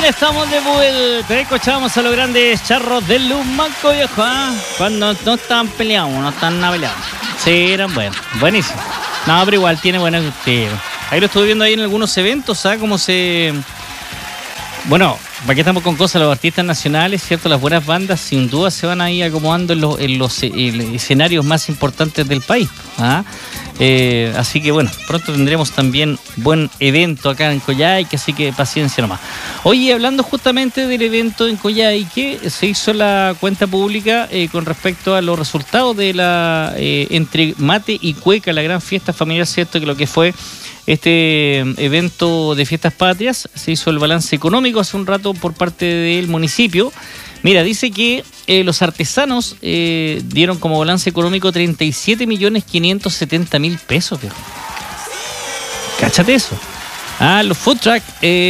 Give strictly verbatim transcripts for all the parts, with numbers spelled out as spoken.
estamos de vuelta. Escuchamos a los grandes charros del Lumanco, viejo, ¿eh? Cuando no estaban peleados, no estaban nada peleados. Sí, eran buenos, buenísimos. No, pero igual tiene buenos gustos. Ahí lo estuve viendo ahí en algunos eventos, ¿sabes? Cómo se... Bueno, ¿para qué estamos con cosas? Los artistas nacionales, ¿cierto? Las buenas bandas sin duda se van ahí acomodando en los, en los en escenarios más importantes del país. ¿Ah? Eh, así que bueno, pronto tendremos también buen evento acá en Coyhaique, así que paciencia nomás. Oye, hablando justamente del evento en Coyhaique, se hizo la cuenta pública eh, con respecto a los resultados de la eh, entre mate y cueca, la gran fiesta familiar, ¿cierto? Que lo que fue este evento de fiestas patrias, se hizo el balance económico hace un rato por parte del municipio. Mira, dice que eh, los artesanos eh, dieron como balance económico treinta y siete millones quinientos setenta mil pesos, viejo. Cáchate eso. Ah, los food truck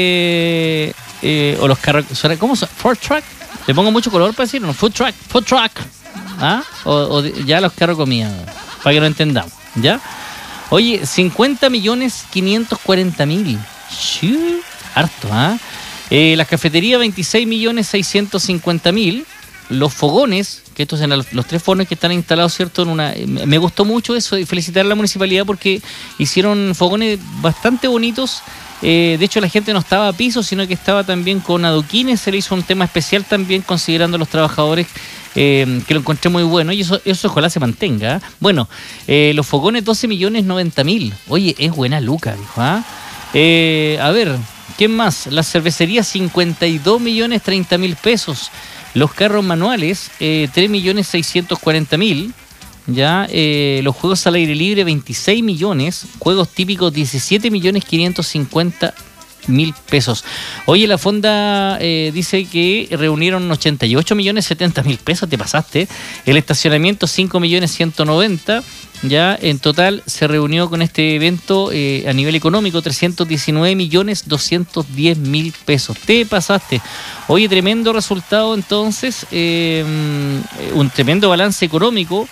eh, eh, o los carros, ¿cómo son? Food truck. Le pongo mucho color para decir, no, food truck, food truck. Ah, o, o ya los carros comida, para que lo entendamos, ¿ya? Oye, cincuenta millones quinientos cuarenta mil. Sí, harto, ¿ah? ¿eh? Eh, las cafeterías, veintiséis millones seiscientos cincuenta mil. Los fogones, que estos son los, los tres fogones que están instalados, ¿cierto? En una, me gustó mucho eso y felicitar a la municipalidad porque hicieron fogones bastante bonitos. Eh, de hecho, la gente no estaba a piso, sino que estaba también con adoquines. Se le hizo un tema especial también, considerando a los trabajadores, eh, que lo encontré muy bueno. Y eso, eso ojalá se mantenga. ¿eh? Bueno, eh, los fogones, doce millones noventa mil. Oye, es buena luca, dijo. ¿eh? Eh, a ver, ¿quién más? Las cervecerías, cincuenta y dos millones treinta mil pesos. Los carros manuales, eh, tres millones seiscientos cuarenta mil. Ya, eh, los juegos al aire libre, veintiséis millones. Juegos típicos, diecisiete millones quinientos cincuenta mil pesos. Oye, la fonda eh, dice que reunieron ochenta y ocho millones setenta mil pesos, te pasaste. El estacionamiento, cinco millones ciento noventa. Ya, en total se reunió con este evento eh, a nivel económico trescientos diecinueve millones doscientos diez mil pesos. Te pasaste. Oye, tremendo resultado entonces, eh, un tremendo balance económico.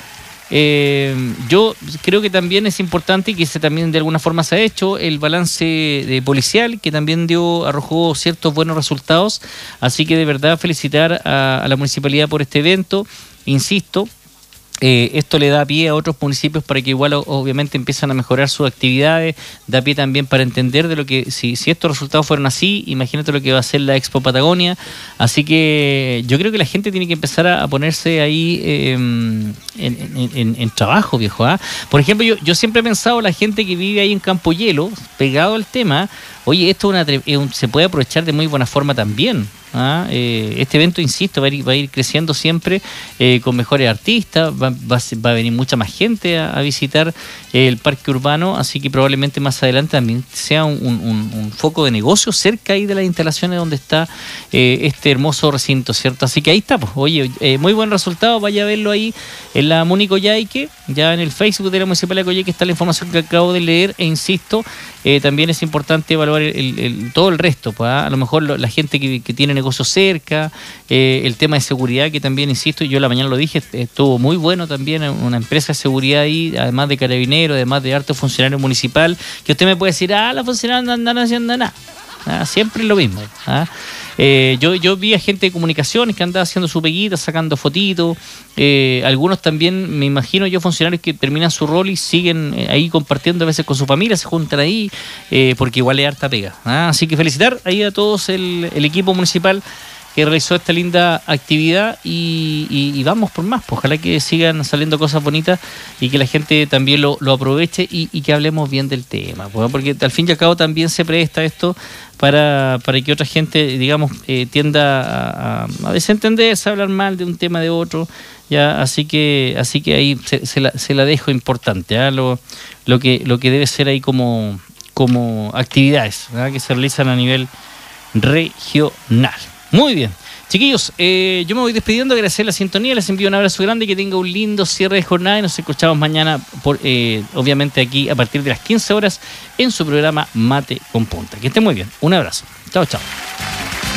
Eh, yo creo que también es importante y que se también de alguna forma se ha hecho el balance de policial, que también dio arrojó ciertos buenos resultados, así que de verdad felicitar a, a la municipalidad por este evento. Insisto, Eh, esto le da pie a otros municipios para que igual obviamente empiezan a mejorar sus actividades, da pie también para entender de lo que, si, si estos resultados fueron así, imagínate lo que va a ser la Expo Patagonia. Así que yo creo que la gente tiene que empezar a, a ponerse ahí eh, en, en, en, en trabajo, viejo. ¿ah? Por ejemplo, yo, yo siempre he pensado, la gente que vive ahí en Campo Hielo, pegado al tema, oye, esto es una, es un, se puede aprovechar de muy buena forma también. ¿ah? Eh, este evento, insisto, va a ir, va a ir creciendo siempre eh, con mejores artistas, va, va, va a venir mucha más gente a, a visitar eh, el parque urbano, así que probablemente más adelante también sea un, un, un foco de negocio cerca ahí de las instalaciones donde está eh, este hermoso recinto, ¿cierto? Así que ahí está, pues, oye, eh, muy buen resultado, vaya a verlo ahí en la Muni Coyhaique, ya en el Facebook de la Municipalidad de Coyhaique está la información que acabo de leer, e insisto, eh, también es importante evaluar el, el, el, todo el resto, pues, ¿ah? A lo mejor lo, la gente que, que tiene negocios cerca, eh, el tema de seguridad que también, insisto, yo la mañana lo dije, estuvo muy bueno también, una empresa de seguridad ahí, además de carabineros, además de harto funcionario municipal, que usted me puede decir, ah, los funcionarios no andan haciendo nada, ah, siempre es lo mismo. ¿ah? Eh, yo, yo vi a gente de comunicaciones que andaba haciendo su peguita, sacando fotitos, eh, algunos también, me imagino yo, funcionarios que terminan su rol y siguen eh, ahí compartiendo a veces con su familia, se juntan ahí, eh, porque igual es harta pega. ¿ah? Así que felicitar ahí a todos el, el equipo municipal que realizó esta linda actividad y, y, y vamos por más, pues ojalá que sigan saliendo cosas bonitas y que la gente también lo, lo aproveche y, y que hablemos bien del tema, pues, porque al fin y al cabo también se presta esto para, para que otra gente, digamos, eh, tienda a, a, a desentenderse, a hablar mal de un tema de otro, ya, así que así que ahí se, se, la, se la dejo importante, ¿eh? lo, lo que lo que debe ser ahí como, como actividades, ¿verdad? Que se realizan a nivel regional. Muy bien, chiquillos, eh, yo me voy despidiendo, agradecer la sintonía, les envío un abrazo grande, que tenga un lindo cierre de jornada y nos escuchamos mañana, por, eh, obviamente aquí a partir de las quince horas en su programa Mate con Punta. Que estén muy bien, un abrazo, chao, chao.